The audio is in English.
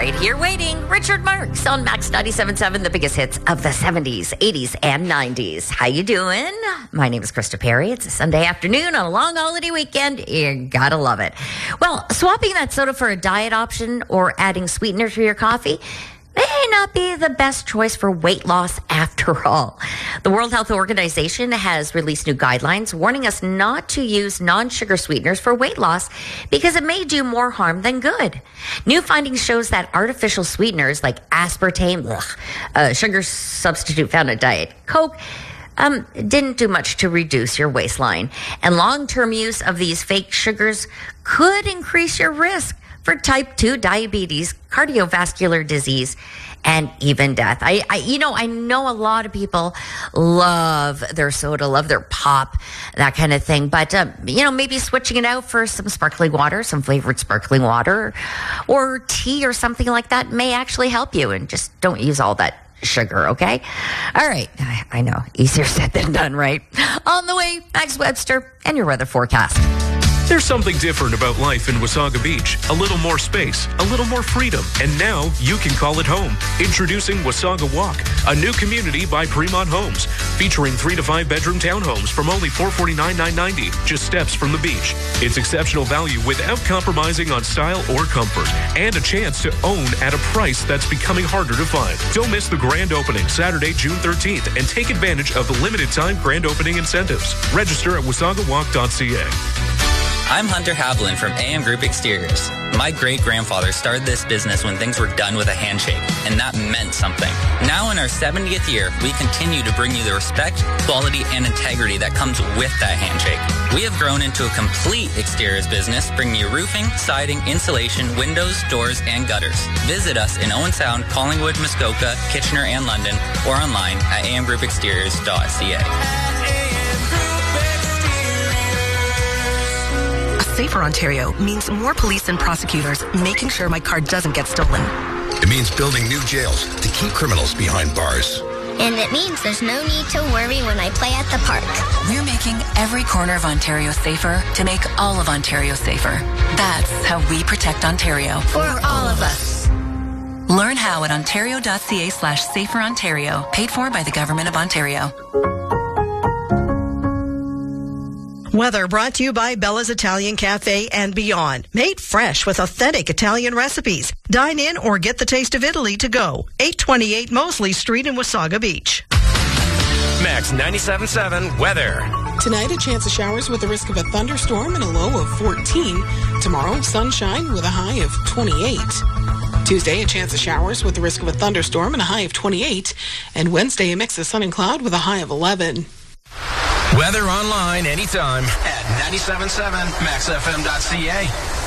right here waiting. Richard Marks on Max 97.7, the biggest hits of the 70s, 80s, and 90s. How you doing? My name is Krista Perry. It's a Sunday afternoon on a long holiday weekend. You gotta love it. Well, swapping that soda for a diet option or adding sweetener to your coffee may not be the best choice for weight loss after all. The World Health Organization has released new guidelines warning us not to use non-sugar sweeteners for weight loss because it may do more harm than good. New findings shows that artificial sweeteners like aspartame, a sugar substitute found in Diet Coke, didn't do much to reduce your waistline. And long-term use of these fake sugars could increase your risk for type 2 diabetes, cardiovascular disease, and even death. I know a lot of people love their soda, love their pop, that kind of thing. But, maybe switching it out for some sparkling water, some flavored sparkling water, or tea or something like that may actually help you. And just don't use all that sugar, okay? All right. I know. Easier said than done, right? On the way, Max Webster and your weather forecast. There's something different about life in Wasaga Beach. A little more space, a little more freedom, and now you can call it home. Introducing Wasaga Walk, a new community by Fremont Homes, featuring 3 to 5 bedroom townhomes from only $449,990, just steps from the beach. It's exceptional value without compromising on style or comfort, and a chance to own at a price that's becoming harder to find. Don't miss the grand opening Saturday, June 13th, and take advantage of the limited time grand opening incentives. Register at wasagawalk.ca. I'm Hunter Haviland from AM Group Exteriors. My great-grandfather started this business when things were done with a handshake, and that meant something. Now in our 70th year, we continue to bring you the respect, quality, and integrity that comes with that handshake. We have grown into a complete exteriors business, bringing you roofing, siding, insulation, windows, doors, and gutters. Visit us in Owen Sound, Collingwood, Muskoka, Kitchener, and London, or online at amgroupexteriors.ca. Safer Ontario means more police and prosecutors making sure my car doesn't get stolen. It means building new jails to keep criminals behind bars. And it means there's no need to worry when I play at the park. We're making every corner of Ontario safer to make all of Ontario safer. That's how we protect Ontario. For all of us. Learn how at ontario.ca/saferontario. Paid for by the Government of Ontario. Weather brought to you by Bella's Italian Cafe and Beyond. Made fresh with authentic Italian recipes. Dine in or get the taste of Italy to go. 828 Mosley Street in Wasaga Beach. Max 97.7 weather. Tonight, a chance of showers with the risk of a thunderstorm and a low of 14. Tomorrow, sunshine with a high of 28. Tuesday, a chance of showers with the risk of a thunderstorm and a high of 28. And Wednesday, a mix of sun and cloud with a high of 11. Weather online anytime at 97.7maxfm.ca.